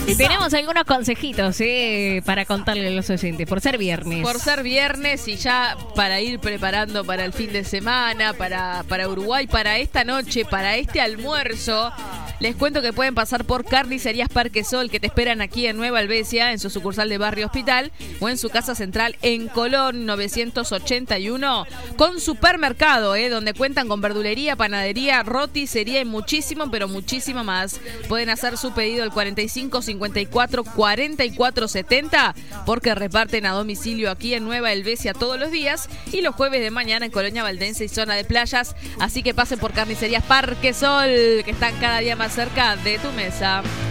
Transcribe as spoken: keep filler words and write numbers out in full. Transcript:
Tenemos algunos consejitos ¿eh? para contarle a los oyentes, por ser viernes. Por ser viernes y ya para ir preparando para el fin de semana, para, para Uruguay, para esta noche, para este almuerzo. Les cuento que pueden pasar por Carnicerías Parque Sol, que te esperan aquí en Nueva Alvesia, en su sucursal de Barrio Hospital, o en su casa central en Colón novecientos ochenta y uno, con supermercado, ¿eh? donde cuentan con verdulería, panadería, roticería y muchísimo, pero muchísimo más. Pueden hacer su pedido al cuarenta y cinco cincuenta y cuatro cuarenta y cuatro setenta, porque reparten a domicilio aquí en Nueva Helvecia todos los días y los jueves de mañana en Colonia Valdense y zona de playas. Así que pasen por Carnicerías Parque Sol, que están cada día más cerca de tu mesa.